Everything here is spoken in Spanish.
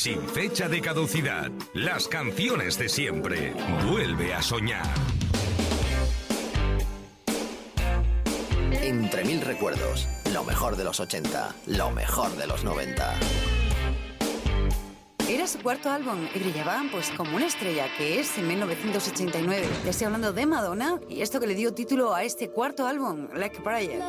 sin fecha de caducidad. Las canciones de siempre. Vuelve a soñar. Entre mil recuerdos, lo mejor de los 80, lo mejor de los 90. Era su cuarto álbum y brillaba pues como una estrella, que es en 1989. Te estoy hablando de Madonna y esto que le dio título a este cuarto álbum, Like a Prayer.